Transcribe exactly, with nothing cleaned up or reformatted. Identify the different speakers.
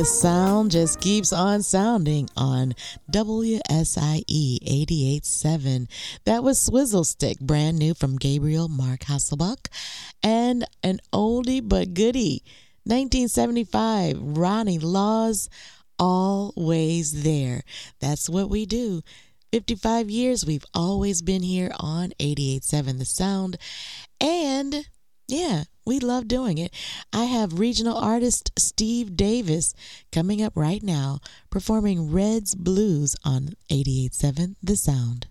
Speaker 1: The sound just keeps on sounding on W S I E eighty-eight point seven. That was Swizzle Stick, brand new from Gabriel Mark Hasselbach. And an oldie but goodie, nineteen seventy-five, Ronnie Laws, Always There. That's what we do. fifty-five years, we've always been here on eighty-eight point seven The Sound. And yeah, we love doing it. I have regional artist Steve Davis coming up right now, performing Red's Blues on eighty-eight point seven The Sound.